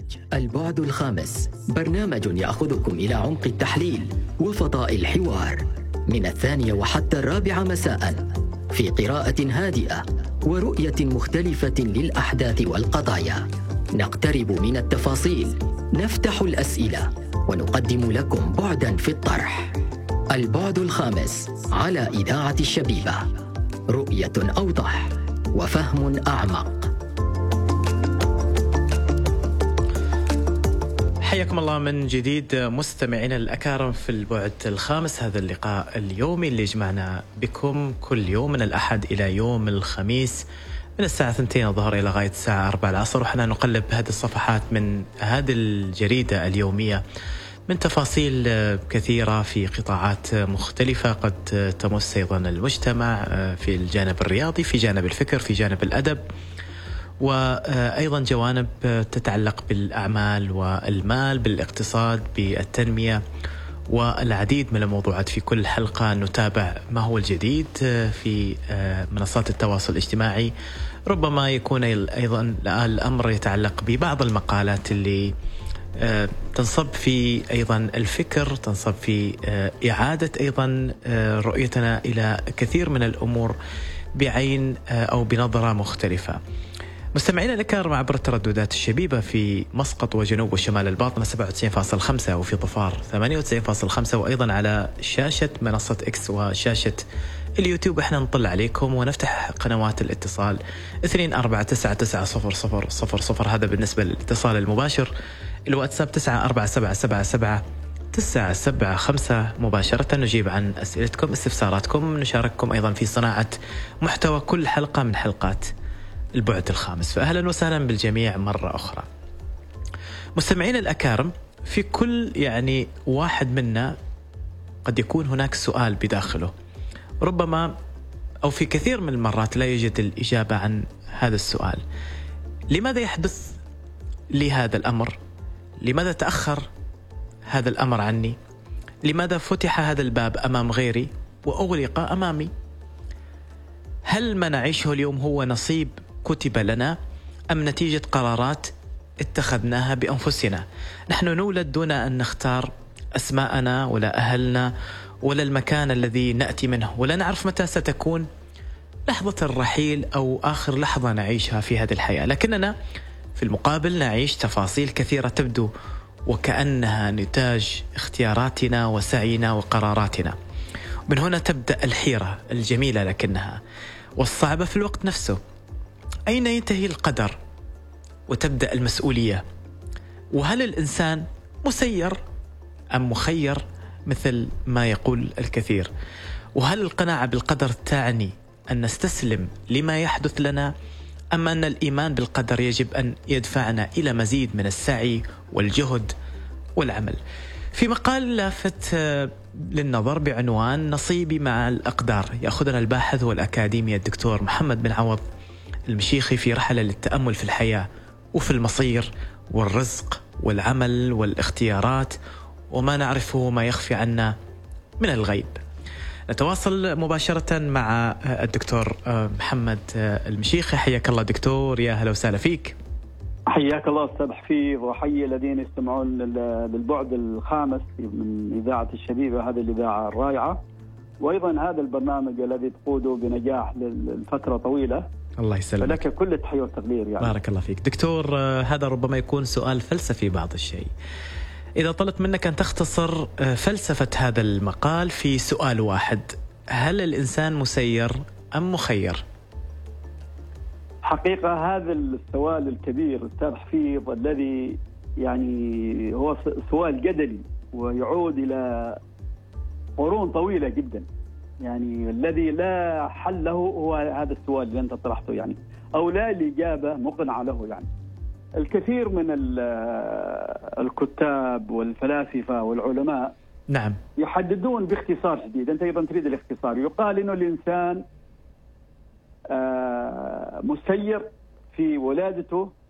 البعد الخامس، برنامج يأخذكم إلى عمق التحليل وفضاء الحوار من 2 وحتى 4 مساء، في قراءة هادئة ورؤية مختلفة للأحداث والقضايا. نقترب من التفاصيل، نفتح الأسئلة، ونقدم لكم بعداً في الطرح. البعد الخامس على إذاعة الشبيبة، رؤية أوضح وفهم أعمق. حياكم الله من جديد مستمعينا الأكارم في البعد الخامس، هذا اللقاء اليومي اللي جمعنا بكم كل يوم من الأحد إلى يوم الخميس من الساعة 2 الظهر إلى غاية الساعة 4 العصر، وحنا نقلب هذه الصفحات من هذه الجريدة اليومية من تفاصيل كثيرة في قطاعات مختلفة قد تمس أيضا المجتمع، في الجانب الرياضي، في جانب الفكر، في جانب الأدب، وأيضا جوانب تتعلق بالأعمال والمال، بالاقتصاد، بالتنمية، والعديد من الموضوعات. في كل حلقة نتابع ما هو الجديد في منصات التواصل الاجتماعي. ربما يكون أيضا الأمر يتعلق ببعض المقالات اللي تنصب في أيضا الفكر، تنصب في إعادة أيضا رؤيتنا إلى كثير من الأمور بعين أو بنظرة مختلفة. مستمعينا الأكارم عبر الترددات الشبيبة في مسقط وجنوب وشمال الباطنة 97.5 وفي ظفار 98.5، وأيضا على شاشة منصة إكس وشاشة اليوتيوب. احنا نطل عليكم ونفتح قنوات الاتصال 24990000، هذا بالنسبة للاتصال المباشر. الواتساب 94777975 مباشرة، نجيب عن أسئلتكم استفساراتكم، نشارككم أيضا في صناعة محتوى كل حلقة من حلقات البعد الخامس. فأهلا وسهلا بالجميع مرة أخرى. مستمعين الأكارم، في كل واحد منا قد يكون هناك سؤال بداخله، ربما أو في كثير من المرات لا يوجد الإجابة عن هذا السؤال. لماذا يحدث لي هذا الأمر؟ لماذا تأخر هذا الأمر عني؟ لماذا فتح هذا الباب أمام غيري وأغلق أمامي؟ هل ما نعيشه اليوم هو نصيب كتب لنا أم نتيجة قرارات اتخذناها بأنفسنا؟ نحن نولد دون أن نختار أسماءنا ولا أهلنا ولا المكان الذي نأتي منه، ولا نعرف متى ستكون لحظة الرحيل أو آخر لحظة نعيشها في هذه الحياة، لكننا في المقابل نعيش تفاصيل كثيرة تبدو وكأنها نتاج اختياراتنا وسعينا وقراراتنا. من هنا تبدأ الحيرة الجميلة لكنها والصعبة في الوقت نفسه. أين ينتهي القدر وتبدأ المسؤولية؟ وهل الإنسان مسير أم مخير مثل ما يقول الكثير؟ وهل القناعة بالقدر تعني أن نستسلم لما يحدث لنا، أم أن الإيمان بالقدر يجب أن يدفعنا إلى مزيد من السعي والجهد والعمل؟ في مقال لافت للنظر بعنوان نصيبي مع الأقدار، يأخذنا الباحث والأكاديمي الدكتور محمد بن عوض المشيخي في رحلة للتأمل في الحياة وفي المصير والرزق والعمل والاختيارات وما نعرفه ما يخفي عنا من الغيب. نتواصل مباشرة مع الدكتور محمد المشيخي. حياك الله دكتور، يا هلا وسهلا فيك. حياك الله أستاذ حفيظ، وحي الذين يستمعون للبعد الخامس من إذاعة الشبيبة، هذه الإذاعة الرائعة، وأيضا هذا البرنامج الذي تقوده بنجاح لفترة طويلة. الله يسلمك، فلك كل التحية والتقدير. بارك الله فيك دكتور. هذا ربما يكون سؤال فلسفي بعض الشيء. إذا طلبت منك أن تختصر فلسفة هذا المقال في سؤال واحد، هل الإنسان مسير أم مخير؟ حقيقة هذا السؤال الكبير أستاذ حفيظ الذي هو سؤال جدلي ويعود إلى قرون طويلة جدا، الذي لا حل له هو هذا السؤال اللي أنت طرحته، أو لا الإجابة مقنعة له. الكثير من الكتاب والفلاسفة والعلماء نعم يحددون باختصار شديد، أنت أيضا تريد الاختصار، يقال إنه الإنسان مسير في ولادته